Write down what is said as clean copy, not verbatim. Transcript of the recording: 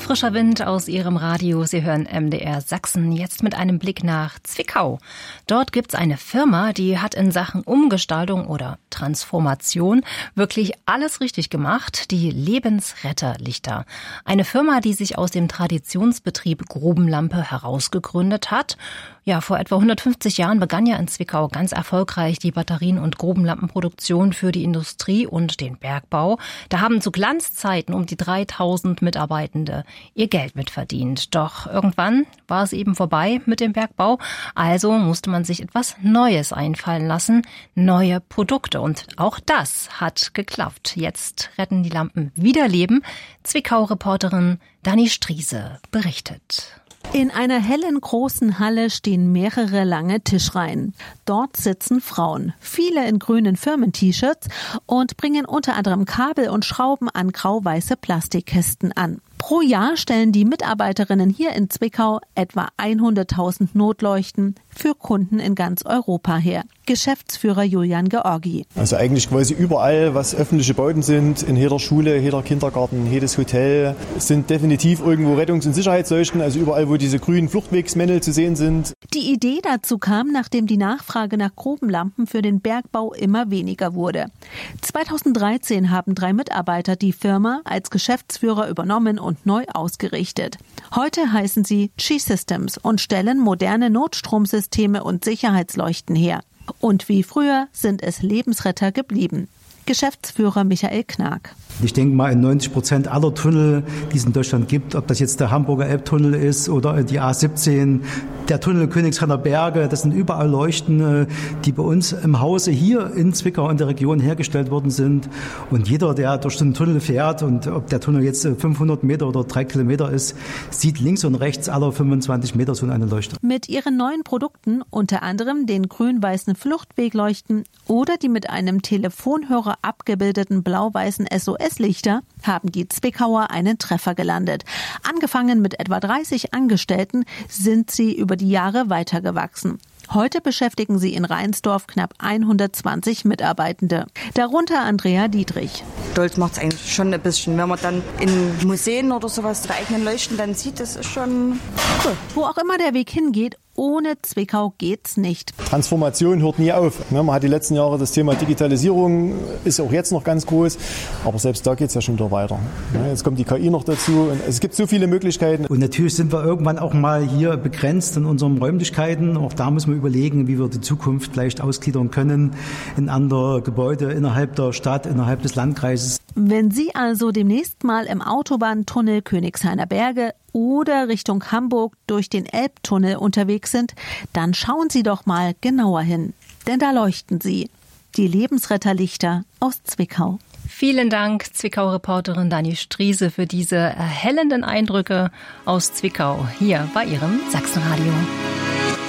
Frischer Wind aus Ihrem Radio. Sie hören MDR Sachsen. Jetzt mit einem Blick nach Zwickau. Dort gibt's eine Firma, die hat in Sachen Umgestaltung oder Transformation wirklich alles richtig gemacht. Die Lebensretterlichter. Eine Firma, die sich aus dem Traditionsbetrieb Grubenlampe herausgegründet hat. Ja, vor etwa 150 Jahren begann ja in Zwickau ganz erfolgreich die Batterien- und Grubenlampenproduktion für die Industrie und den Bergbau. Da haben zu Glanzzeiten um die 3000 Mitarbeitende ihr Geld mitverdient. Doch irgendwann war es eben vorbei mit dem Bergbau. Also musste man sich etwas Neues einfallen lassen, neue Produkte. Und auch das hat geklappt. Jetzt retten die Lampen wieder Leben. Zwickau-Reporterin Dani Striese berichtet. In einer hellen großen Halle stehen mehrere lange Tischreihen. Dort sitzen Frauen, viele in grünen Firmen-T-Shirts und bringen unter anderem Kabel und Schrauben an grau-weiße Plastikkästen an. Pro Jahr stellen die Mitarbeiterinnen hier in Zwickau etwa 100.000 Notleuchten für Kunden in ganz Europa her. Geschäftsführer Julian Georgi. Also eigentlich quasi überall, was öffentliche Bauten sind, in jeder Schule, jeder Kindergarten, jedes Hotel, sind definitiv irgendwo Rettungs- und Sicherheitsleuchten, also überall, wo diese grünen Fluchtwegsmännel zu sehen sind. Die Idee dazu kam, nachdem die Nachfrage nach Grubenlampen für den Bergbau immer weniger wurde. 2013 haben 3 Mitarbeiter die Firma als Geschäftsführer übernommen und neu ausgerichtet. Heute heißen sie G-Systems und stellen moderne Notstromsysteme und Sicherheitsleuchten her. Und wie früher sind es Lebensretter geblieben. Geschäftsführer Michael Knag. Ich denke mal, in 90% aller Tunnel, die es in Deutschland gibt, ob das jetzt der Hamburger Elbtunnel ist oder die A17, der Tunnel Königshainer Berge, das sind überall Leuchten, die bei uns im Hause hier in Zwickau in der Region hergestellt worden sind. Und jeder, der durch den Tunnel fährt und ob der Tunnel jetzt 500 Meter oder 3 Kilometer ist, sieht links und rechts aller 25 Meter so eine Leuchte. Mit ihren neuen Produkten, unter anderem den grün-weißen Fluchtwegleuchten oder die mit einem Telefonhörer abgebildeten blau-weißen SOS-Lichter, haben die Zwickauer einen Treffer gelandet. Angefangen mit etwa 30 Angestellten sind sie über die Jahre weitergewachsen. Heute beschäftigen sie in Reinsdorf knapp 120 Mitarbeitende. Darunter Andrea Dietrich. Stolz macht es eigentlich schon ein bisschen. Wenn man dann in Museen oder sowas die eigenen Leuchten dann sieht, das ist schon cool. Wo auch immer der Weg hingeht, ohne Zwickau geht's nicht. Transformation hört nie auf. Man hat die letzten Jahre das Thema Digitalisierung, ist auch jetzt noch ganz groß, aber selbst da geht's ja schon wieder weiter. Jetzt kommt die KI noch dazu und es gibt so viele Möglichkeiten. Und natürlich sind wir irgendwann auch mal hier begrenzt in unseren Räumlichkeiten. Auch da müssen wir überlegen, wie wir die Zukunft vielleicht ausgliedern können in andere Gebäude innerhalb der Stadt, innerhalb des Landkreises. Wenn Sie also demnächst mal im Autobahntunnel Königshainer Berge oder Richtung Hamburg durch den Elbtunnel unterwegs sind, dann schauen Sie doch mal genauer hin. Denn da leuchten sie. Die Lebensretterlichter aus Zwickau. Vielen Dank, Zwickau-Reporterin Dani Striese, für diese erhellenden Eindrücke aus Zwickau hier bei Ihrem Sachsenradio.